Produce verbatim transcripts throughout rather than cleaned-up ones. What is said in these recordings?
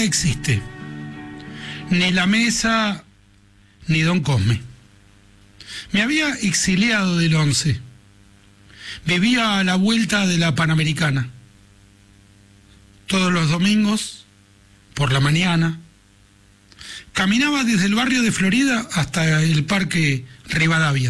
existe. Ni la mesa, ni Don Cosme. Me había exiliado del once. Vivía a la vuelta de la Panamericana. Todos los domingos, por la mañana, caminaba desde el barrio de Florida hasta el Parque Rivadavia.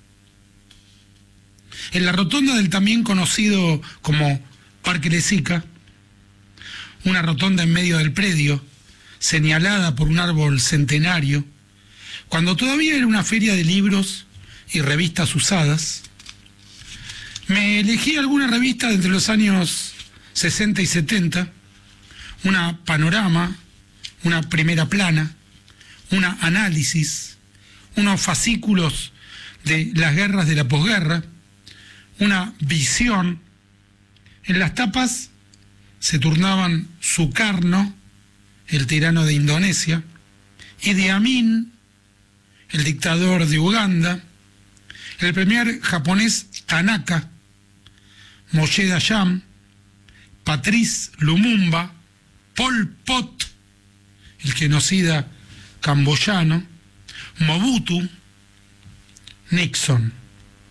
En la rotonda del también conocido como Parque Lezica, una rotonda en medio del predio, señalada por un árbol centenario, cuando todavía era una feria de libros y revistas usadas, me elegí alguna revista de entre los años sesenta y setenta, una Panorama, una Primera Plana, una Análisis, unos fascículos de las guerras de la posguerra, una Visión. En las tapas se turnaban Sukarno, el tirano de Indonesia, Idi Amin, el dictador de Uganda, el premier japonés Tanaka, Moshe Dayan, Patrice Lumumba, Pol Pot, el genocida camboyano, Mobutu, Nixon.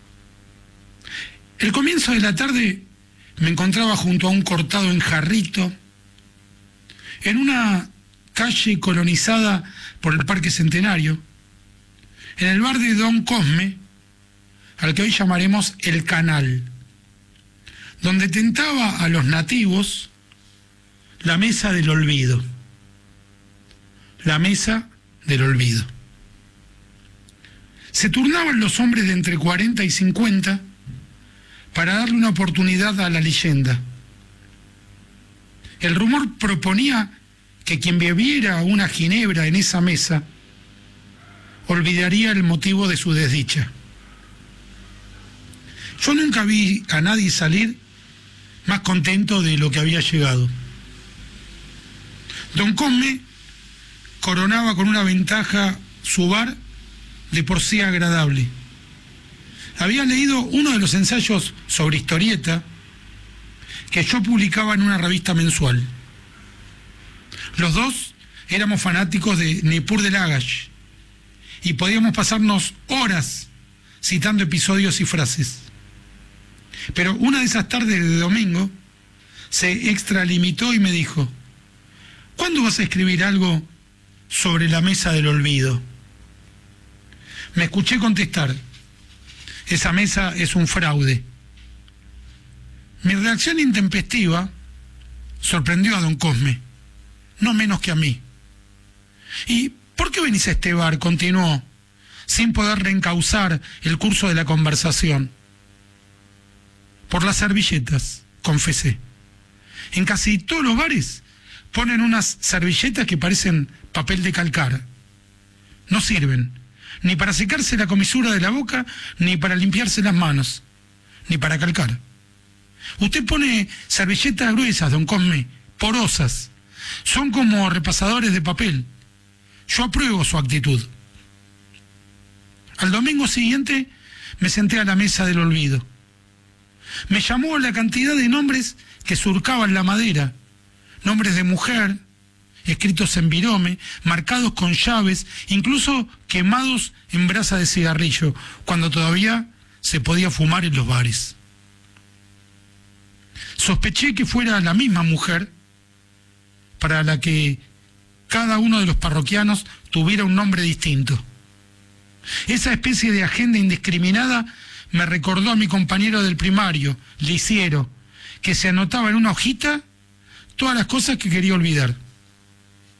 El comienzo de la tarde me encontraba junto a un cortado en jarrito, en una calle colonizada por el Parque Centenario, en el bar de Don Cosme, al que hoy llamaremos El Canal, donde tentaba a los nativos la mesa del olvido. La mesa del olvido. Se turnaban los hombres de entre cuarenta y cincuenta para darle una oportunidad a la leyenda. El rumor proponía que quien bebiera una ginebra en esa mesa olvidaría el motivo de su desdicha. Yo nunca vi a nadie salir más contento de lo que había llegado. Don Cosme coronaba con una ventaja su bar de por sí agradable. Había leído uno de los ensayos sobre historieta que yo publicaba en una revista mensual. Los dos éramos fanáticos de Nippur de Lagash y podíamos pasarnos horas citando episodios y frases. Pero una de esas tardes de domingo se extralimitó y me dijo: ¿cuándo vas a escribir algo sobre la mesa del olvido? Me escuché contestar: esa mesa es un fraude. Mi reacción intempestiva sorprendió a Don Cosme, no menos que a mí. ¿Y por qué venís a este bar?, continuó, sin poder reencauzar el curso de la conversación. Por las servilletas, confesé. En casi todos los bares ponen unas servilletas que parecen papel de calcar. No sirven ni para secarse la comisura de la boca, ni para limpiarse las manos, ni para calcar. Usted pone servilletas gruesas, Don Cosme, porosas. Son como repasadores de papel. Yo apruebo su actitud. Al domingo siguiente me senté a la mesa del olvido. Me llamó la cantidad de nombres que surcaban la madera. Nombres de mujer, escritos en virome, marcados con llaves, incluso quemados en brasa de cigarrillo, cuando todavía se podía fumar en los bares. Sospeché que fuera la misma mujer para la que cada uno de los parroquianos tuviera un nombre distinto. Esa especie de agenda indiscriminada me recordó a mi compañero del primario, Lisiero, que se anotaba en una hojita todas las cosas que quería olvidar.